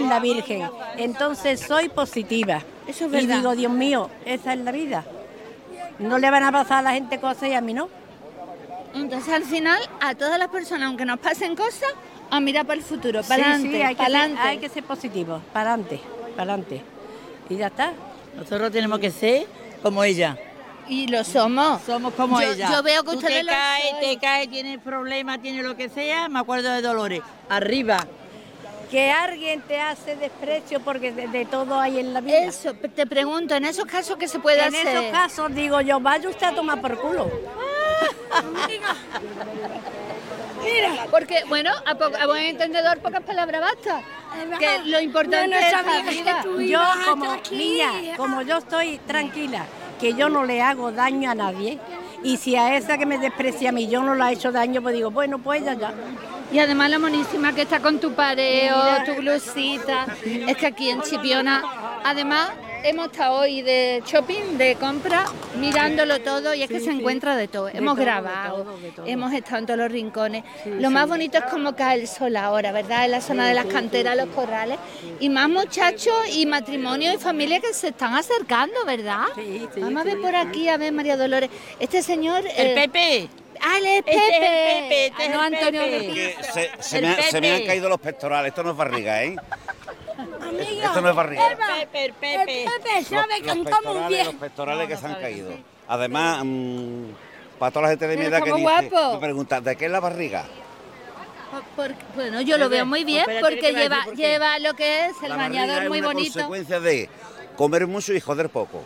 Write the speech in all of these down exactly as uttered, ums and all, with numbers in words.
en la Virgen. Entonces soy positiva. Eso es y verdad. digo, Dios mío, esa es la vida. No le van a pasar a la gente cosas y a mí no. Entonces al final a todas las personas, aunque nos pasen cosas, a mirar para el futuro, para Sí, adelante, sí, hay que, para ser, adelante. hay que ser positivo, para adelante, para adelante. Y ya está. Nosotros tenemos que ser como ella. Y lo somos. Somos como Yo- ella. yo veo que Tú ustedes te lo caes, sois. te caes, tienes problemas, tienes lo que sea. Me acuerdo de Dolores. Arriba. Que alguien te hace desprecio porque de, de todo hay en la vida. Eso, te pregunto, en esos casos, ¿qué se puede En hacer? esos casos digo yo, vaya usted a tomar por culo. Mira, porque, bueno, a, po- a buen entendedor, pocas palabras basta. Que lo importante No, no es sabía estar que viva. tú- Yo ibas hasta como aquí. niña, como yo estoy tranquila, que yo no le hago daño a nadie, y si a esa que me desprecia a mí yo no le he hecho daño, pues digo, bueno, pues ya, ya. Y además la monísima que está con tu pareo, Mira. tu blusita. Es que aquí en Chipiona, además, hemos estado hoy de shopping, de compra, mirándolo todo y es que Sí, se sí. encuentra de todo. De hemos todo, de grabado, todo, de todo. hemos estado en todos los rincones. Lo más bonito es cómo cae el sol ahora, ¿verdad? En la zona de las canteras, los corrales. Y más muchachos y matrimonios y familias que se están acercando, ¿verdad? Sí, sí, Vamos a ver sí, por aquí, a ver María Dolores. Este señor... El eh, Pepe. Ah, él es Este es el Pepe. Pepe, este Ah, es no, el Antonio Pepe. Ortiz. Que se, se El me, han- se me Pepe. han caído los pectorales. Esto no es barriga, ¿eh? Esto no es barriga. Pepe, el Pepe. El Pepe sabe Los cantar muy pectorales, bien. los pectorales que se han caído. Además, mm, para toda la gente de mi Pero edad que como dice, guapo. me pregunta, ¿de qué es la barriga? Por- bueno, yo lo veo muy bien Espérate, porque que te voy a lleva, decir por qué. lleva lo que es el La bañador barriga muy es una bonito. consecuencia de comer mucho y joder poco.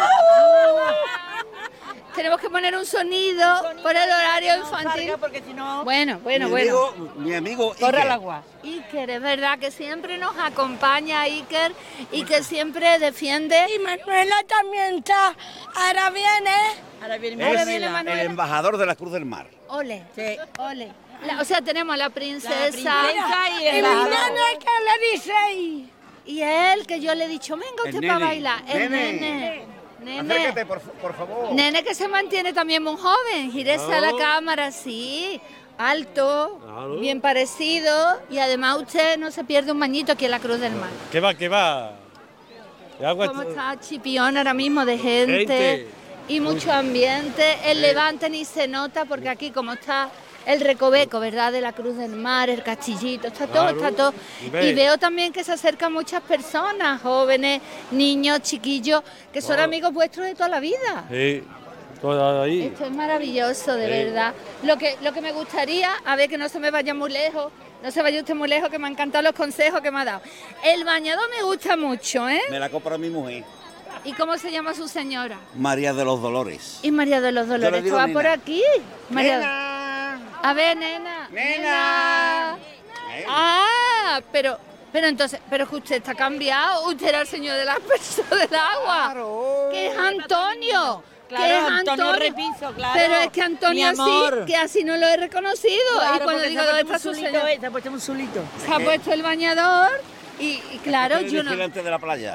Tenemos que poner un sonido por el horario infantil. Porque si no... Bueno, bueno, mi bueno. Amigo, mi amigo Corre Iker. al agua. Iker, es verdad que siempre nos acompaña Iker y que siempre defiende. Y Manuela también está. Ahora viene. Ahora viene Ahora Es viene el Manuela. embajador de la Cruz del Mar. Ole, Sí. ole. La- o sea, tenemos a la princesa, princesa y Y el mi embajador. nene que le dice ahí. y él, que yo le he dicho, venga El usted para nene. bailar. El Nene. nene. Nene. Acércate, por, por favor. Nene que se mantiene también muy joven, gírese a la cámara, sí, alto, bien parecido y además usted no se pierde un bañito aquí en la Cruz del Mar. ¿Qué va, qué va? El agua ¿Cómo está- está Chipión ahora mismo de gente, Gente. y mucho ambiente? El Levante ni se nota porque aquí como está el recoveco, ¿verdad? De la Cruz del Mar, el castillito, está todo, Claro. está todo. Y ve. Y veo también que se acercan muchas personas, jóvenes, niños, chiquillos, que son Wow. amigos vuestros de toda la vida. Sí, todo ahí. Esto es maravilloso, de Sí. verdad. Lo que, lo que me gustaría, a ver que no se me vaya muy lejos, no se vaya usted muy lejos, que me han encantado los consejos que me ha dado. El bañador me gusta mucho, ¿eh? Me la compra mi mujer, ¿Y cómo se llama su señora? María de los Dolores. Y María de los Dolores, digo estaba nena. por aquí. María- ¡Nena! A ver, nena. ¡Nena! ¿Eh? Ah, pero, pero entonces, pero que usted está cambiado. Usted era el señor de las personas del agua. Claro. Que es Antonio. Claro, que es Antonio Repiso, claro. Pero es que Antonio Mi amor. así, que así no lo he reconocido. Claro, y cuando porque digo se ha dónde puesto está un su zulito, señor, eh, se ha puesto un zulito. se ha puesto el bañador y, y claro, Estoy yo no. vigilante de la playa.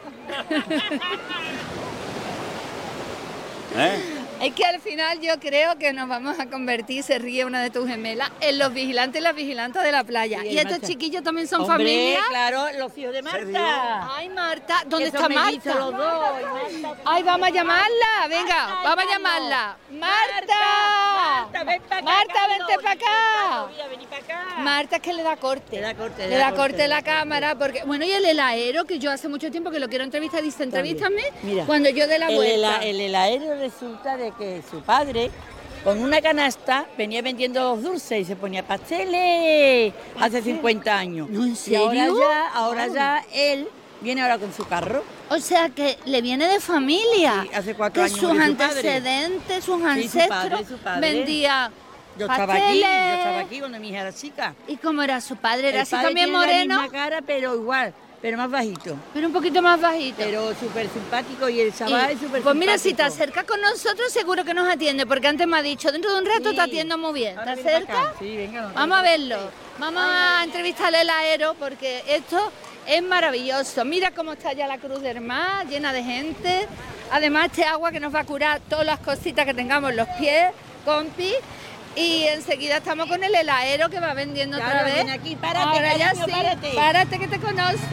¿Eh? Es que al final yo creo que nos vamos a convertir, se ríe una de tus gemelas, en los vigilantes y las vigilantes de la playa. Sí, y estos Marta. chiquillos también son Hombre, familia. claro, los hijos de ¿Serio? Marta. Ay, Marta, ¿dónde Que está son mellizos Marta? los dos. y Marta- Ay, vamos a llamarla, venga, Marta, vamos a vamos. llamarla. Marta, Marta, ven pa' acá, Marta, Carlos. vente para acá. Carlos, mira, vení pa' acá. Marta es que le da corte. Le da corte, Le da corte la cámara, porque, bueno, y el heladero, que yo hace mucho tiempo que lo quiero entrevistar, dice, entrevístame Mira, cuando yo dé la El, vuelta. hela- el heladero resulta de que su padre, con una canasta, venía vendiendo los dulces y se ponía pasteles hace cincuenta años. ¿No, en Y ahora serio? ya, ahora ya él viene ahora con su carro. O sea, que le viene de familia. Sí, hace cuatro que años sus murió su padre. antecedentes, sus Sí, su ancestros, padre, su padre. vendía Yo estaba aquí, yo pasteles. estaba aquí cuando mi hija era chica. ¿Y cómo era su padre? ¿Era El así padre también tiene la moreno? misma cara, pero igual, pero más bajito. Pero un poquito más bajito. Pero súper simpático y el chaval Y, es súper pues mira, si te simpático. acercas con nosotros, seguro que nos atiende, porque antes me ha dicho, dentro de un rato Sí. te atiendo muy bien. ¿Te Ahora viene pa' acercas? acá. Sí, venga. nos Vamos a vemos. verlo. Vamos a entrevistarle el aero, porque esto es maravilloso. Mira cómo está ya la Cruz del Mar, llena de gente. Además, este agua que nos va a curar todas las cositas que tengamos en los pies, compi. Y enseguida estamos con el heladero que va vendiendo Claro, otra vez. viene aquí, párate, Ahora ya cariño, sí, párate. párate que te conoce.